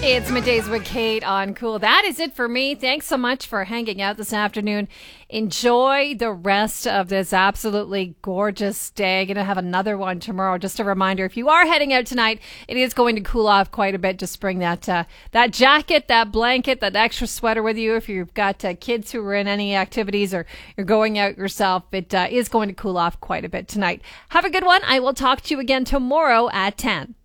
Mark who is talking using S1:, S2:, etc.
S1: It's Middays with Kate on Cool. That is it for me. Thanks so much for hanging out this afternoon. Enjoy the rest of this absolutely gorgeous day. Going to have another one tomorrow. Just a reminder, if you are heading out tonight, it is going to cool off quite a bit. Just bring that jacket, that blanket, that extra sweater with you. If you've got kids who are in any activities or you're going out yourself, it is going to cool off quite a bit tonight. Have a good one. I will talk to you again tomorrow at 10.